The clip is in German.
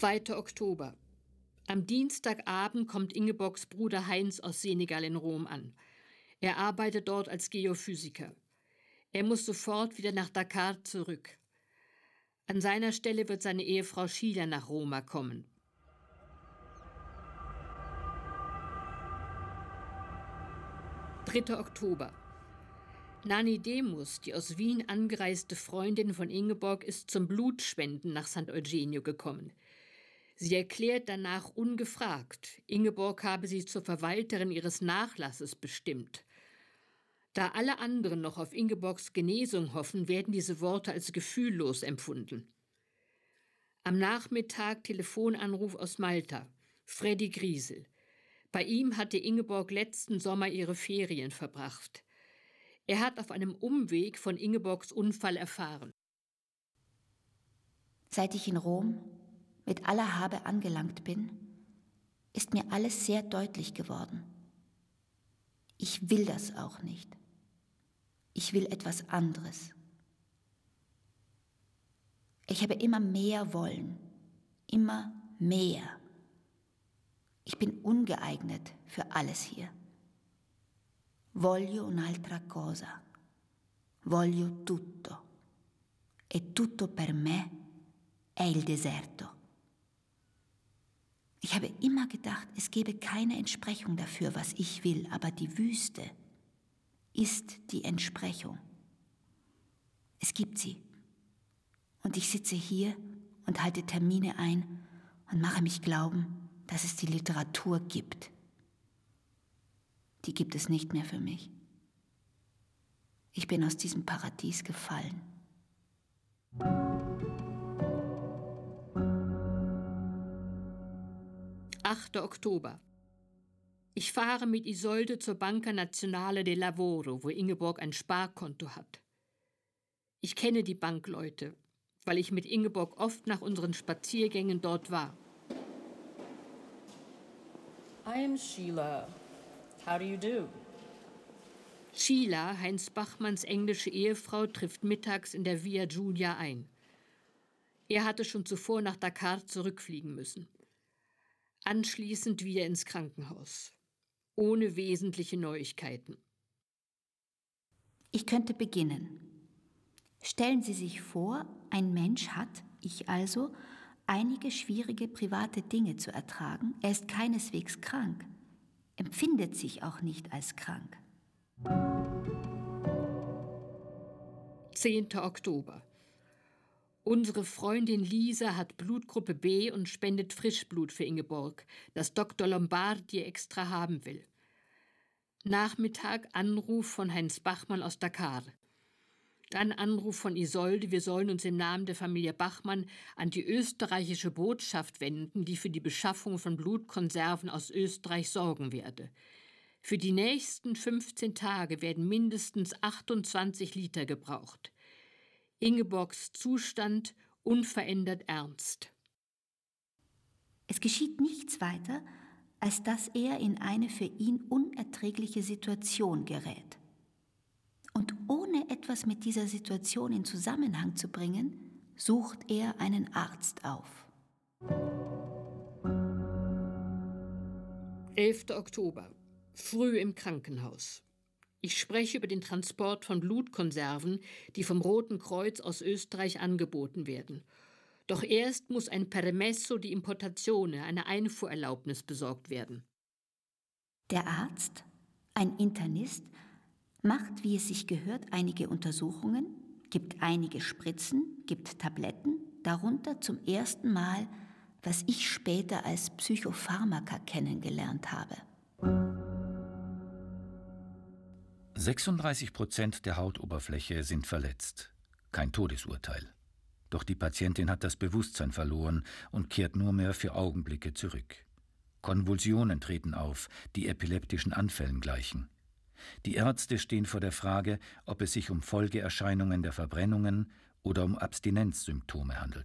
2. Oktober. Am Dienstagabend kommt Ingeborgs Bruder Heinz aus Senegal in Rom an. Er arbeitet dort als Geophysiker. Er muss sofort wieder nach Dakar zurück. An seiner Stelle wird seine Ehefrau Sheila nach Roma kommen. (3. Oktober). Nanny Demus, die aus Wien angereiste Freundin von Ingeborg, ist zum Blutspenden nach St. Eugenio gekommen. Sie erklärt danach ungefragt, Ingeborg habe sie zur Verwalterin ihres Nachlasses bestimmt. Da alle anderen noch auf Ingeborgs Genesung hoffen, werden diese Worte als gefühllos empfunden. Am Nachmittag Telefonanruf aus Malta. Freddy Griesel. Bei ihm hatte Ingeborg letzten Sommer ihre Ferien verbracht. Er hat auf einem Umweg von Ingeborgs Unfall erfahren. Seit ich in Rom mit aller Habe angelangt bin, ist mir alles sehr deutlich geworden. Ich will das auch nicht. Ich will etwas anderes. Ich habe immer mehr wollen, immer mehr. Ich bin ungeeignet für alles hier. Voglio un'altra cosa. Voglio tutto. E tutto per me è il deserto. Ich habe immer gedacht, es gebe keine Entsprechung dafür, was ich will, aber die Wüste ist die Entsprechung. Es gibt sie. Und ich sitze hier und halte Termine ein und mache mich glauben, dass es die Literatur gibt. Die gibt es nicht mehr für mich. Ich bin aus diesem Paradies gefallen. (8. Oktober). Ich fahre mit Isolde zur Banca Nazionale del Lavoro, wo Ingeborg ein Sparkonto hat. Ich kenne die Bankleute, weil ich mit Ingeborg oft nach unseren Spaziergängen dort war. I am Sheila. How do you do? Sheila, Heinz Bachmanns englische Ehefrau, trifft mittags in der Via Giulia ein. Er hatte schon zuvor nach Dakar zurückfliegen müssen. Anschließend wieder ins Krankenhaus. Ohne wesentliche Neuigkeiten. Ich könnte beginnen. Stellen Sie sich vor, ein Mensch hat, ich also, einige schwierige private Dinge zu ertragen. Er ist keineswegs krank, empfindet sich auch nicht als krank. 10. Oktober. Unsere Freundin Lisa hat Blutgruppe B und spendet Frischblut für Ingeborg, das Dr. Lombardi extra haben will. Nachmittag Anruf von Heinz Bachmann aus Dakar. Dann Anruf von Isolde, wir sollen uns im Namen der Familie Bachmann an die österreichische Botschaft wenden, die für die Beschaffung von Blutkonserven aus Österreich sorgen werde. Für die nächsten 15 Tage werden mindestens 28 Liter gebraucht. Ingeborgs Zustand unverändert ernst. Es geschieht nichts weiter, als dass er in eine für ihn unerträgliche Situation gerät. Und ohne etwas mit dieser Situation in Zusammenhang zu bringen, sucht er einen Arzt auf. 11. Oktober. Früh im Krankenhaus. Ich spreche über den Transport von Blutkonserven, die vom Roten Kreuz aus Österreich angeboten werden. Doch erst muss ein Permesso di Importazione, eine Einfuhrerlaubnis, besorgt werden. Der Arzt, ein Internist, macht, wie es sich gehört, einige Untersuchungen, gibt einige Spritzen, gibt Tabletten, darunter zum ersten Mal, was ich später als Psychopharmaka kennengelernt habe. 36% der Hautoberfläche sind verletzt. Kein Todesurteil. Doch die Patientin hat das Bewusstsein verloren und kehrt nur mehr für Augenblicke zurück. Konvulsionen treten auf, die epileptischen Anfällen gleichen. Die Ärzte stehen vor der Frage, ob es sich um Folgeerscheinungen der Verbrennungen oder um Abstinenzsymptome handelt.